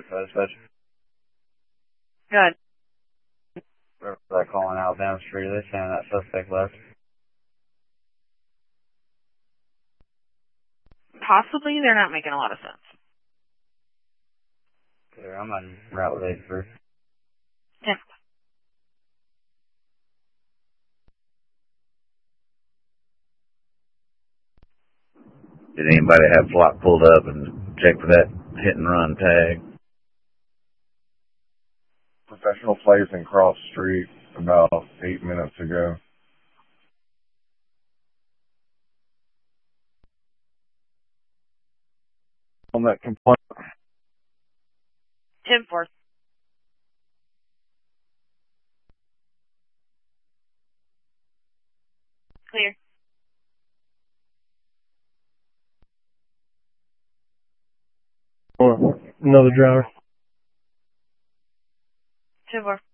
Dispatch. Good. They're calling out down the street. They're saying that suspect left. Possibly, they're not making a lot of sense. Clear, I'm on route with 83. Yeah. Did anybody have flock pulled up and check for that hit and run tag? Professional Placing cross street about 8 minutes ago. On that complaint. 10-4. Clear. Or another driver. 10-4.